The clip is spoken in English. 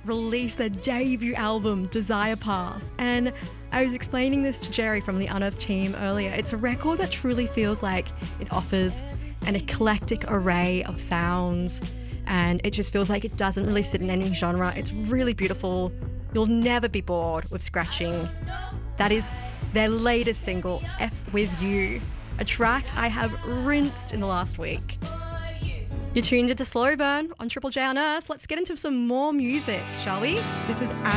released their debut album, Desire Path. And I was explaining this to Jerry from the Unearthed team earlier. It's a record that truly feels like it offers an eclectic array of sounds, and it just feels like it doesn't really sit in any genre. It's really beautiful. You'll never be bored with scratching. That is their latest single, F With You, a track I have rinsed in the last week. You're tuned into Slow Burn on Triple J Unearthed. Let's get into some more music, shall we? This is